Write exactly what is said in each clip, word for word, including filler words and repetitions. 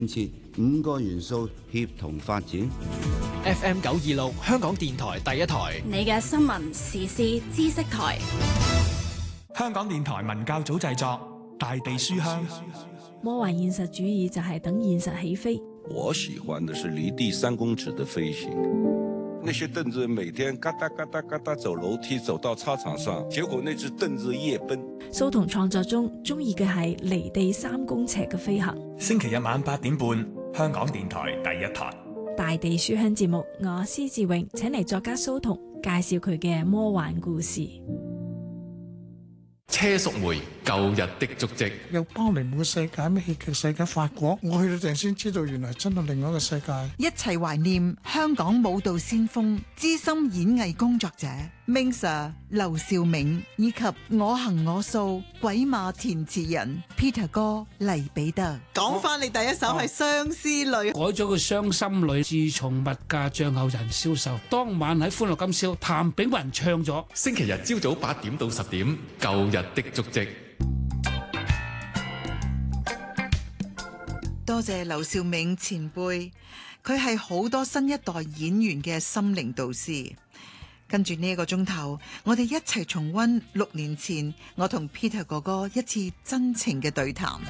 設五個元素協同發展。 F M 九二六香港電台第一台， 你嘅新聞時事知識台。 香港電台文教組製作《大地書香》。 魔幻現實主義就係等現實起飛。 我喜歡的是離地三公尺的飛行。那些凳子每天嘎嗒嘎嗒嘎嗒走樓梯走到操場上，結果那隻凳子夜奔。 蘇童創作中中意嘅係離地三公尺嘅飛行。 星期日晚八點半，香港電台第一台大地書香節目，我施志榮請嚟作家蘇童介紹佢嘅魔幻故事。 車淑梅舊日的足跡， 有巴黎冇世界咩戲劇世界法國，我去到陣先知道原來真係另外一個世界。 一齊懷念香港舞蹈先鋒、資深演藝工作者Ming Sir 劉兆銘，以及我行我素鬼馬填詞人 Peter 哥黎彼得。講翻你第一首係相思淚， 改咗個傷心淚。自從物價漲後人消瘦，當晚喺歡樂今宵，譚炳雲唱咗。 星期日朝早八點到十點，舊日的足跡。 多謝劉兆銘前輩，佢係好多新一代演員嘅心靈導師。跟住呢一個鐘頭，我哋一齊重溫六年前我同 Peter 哥哥一次真情嘅對談。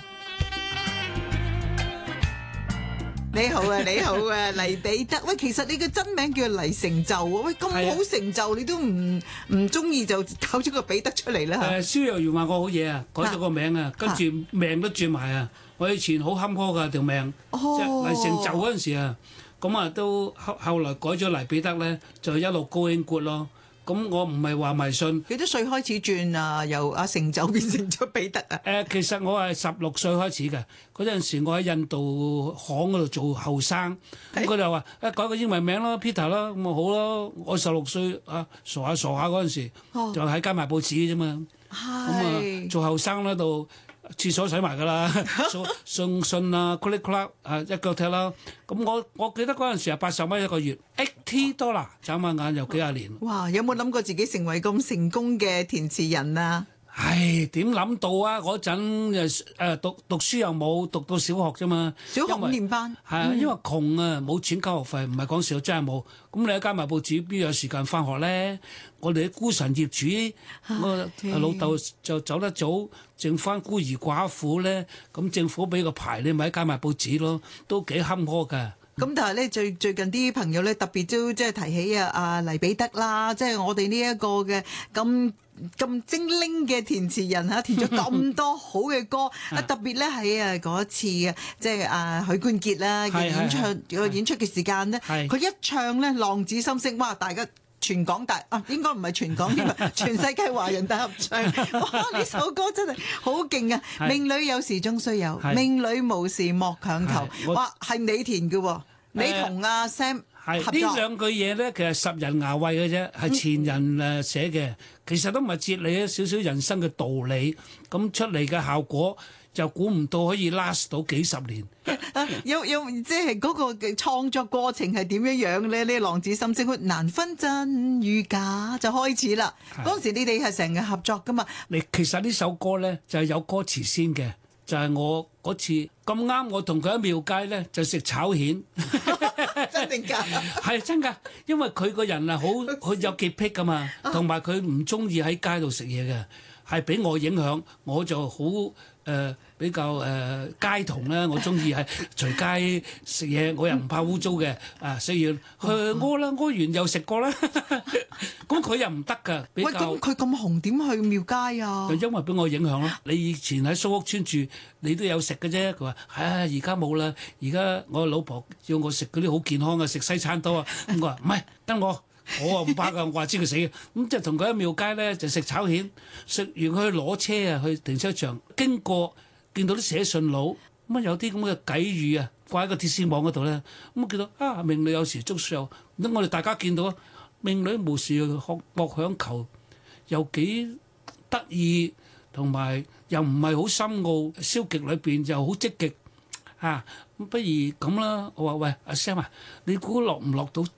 你好啊，你好啊，黎彼得。喂，其實你嘅真名叫黎成就啊。喂，咁好成就，你都唔唔中意就搞咗個彼得出嚟啦。 誒，蕭若元話我好嘢啊，改咗個名啊，跟住命都轉埋啊。我以前好坎坷噶條命，即係黎成就嗰陣時啊，咁啊都後後來改咗黎彼得咧，就一路高興闊咯。咁我唔係話迷信。 幾多歲開始轉啊？由阿成就變成咗彼得啊？ 誒，其實我係十六歲開始嘅。嗰陣時我喺印度行嗰度做後生，咁佢就話誒改個英文名咯 ，Peter 啦，咁咪好咯。我十六歲啊，傻下傻下嗰陣時，哦、就喺街賣報紙嘅啫嘛。咁啊，做後生咧度。廁所洗埋㗎啦，送信啊 ，click click 啊，一腳踢啦。咁我我記得嗰陣時係八十蚊一個月 eighty dollar，眨下眼又幾廿年。 哇！有冇諗過自己成為咁成功嘅填詞人啊？ 唉，點諗到啊？嗰陣誒誒讀讀書又冇讀到小學啫嘛， 小學五年班係啊，因為窮啊，冇錢交學費，唔係講笑，真係冇。咁你喺街賣報紙，邊有時間翻學咧？我哋啲孤臣業主，我老豆就走得早，剩翻孤兒寡婦咧，咁政府俾個牌你，咪喺街賣報紙咯，都幾坎坷㗎。 咁但係咧，最最近啲朋友咧特別都即係提起啊啊黎彼得啦，即係我哋呢一個嘅咁咁精靈嘅填詞人嚇，填咗咁多好嘅歌啊！特別咧喺啊嗰一次嘅即係啊許冠傑啦嘅演唱個演出嘅時間咧，佢一唱咧《浪子心聲》，哇！大家全港大啊，應該唔係全港添啊，全世界華人大合唱，哇！呢首歌真係好勁啊！命裏有時終須有，命裏無時莫強求。哇，係你填嘅喎，你同阿 Sam 合作。 呢兩句嘢咧，其實十人牙慧嘅啫，係前人誒寫嘅，其實都唔係哲理，少少人生嘅道理，咁出嚟嘅效果。就估唔到可以 last 到幾十年。 有有即係嗰個嘅創作過程係點樣樣咧？呢《浪子心聲》難分真與假就開始啦。嗰陣時你哋係成日合作噶嘛？ 你其實呢首歌咧就係有歌詞先嘅，就係我嗰次咁啱，我同佢喺廟街咧就食炒蜆。 真定假？ 係真㗎，因為佢個人係好佢有潔癖㗎嘛，同埋佢唔中意喺街度食嘢嘅，係俾我影響，我就好。誒、呃、比較誒、呃、街童咧，我中意係隨街食嘢，我又唔怕污糟嘅。啊，食完去屙啦，屙完又食過啦。咁佢又唔得㗎。比較喂，咁佢咁紅點去廟街啊？ 就因為俾我影響咯。你以前喺蘇屋村住，你都有食嘅啫。佢話：唉、哎，而家冇啦。而家我老婆叫我食嗰啲好健康嘅，食西餐多啊。咁我話唔係，得我。我啊唔怕㗎，我話知佢死嘅，咁即係同佢喺廟街咧就食炒蜆，食完佢去攞車啊，去停車場經過見到啲寫信佬，咁啊有啲咁嘅偈語啊掛喺個鐵絲網嗰度咧，咁啊見到啊命裏有時終須有，咁我哋大家見到啊命裏無時莫強求，又幾得意，同埋又唔係好深奧，消極裏邊又好積極啊，咁不如咁啦，我話喂阿 Sam 啊，你估落唔落到？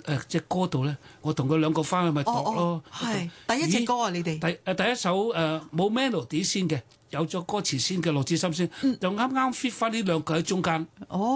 誒隻歌度咧，我同佢兩個翻去咪度咯。 哦哦，係第一隻歌啊！你哋第誒第一首誒冇 melody 先嘅，有咗歌詞先嘅，羅志森先，就啱啱 fit 翻呢兩句喺中間。 哦。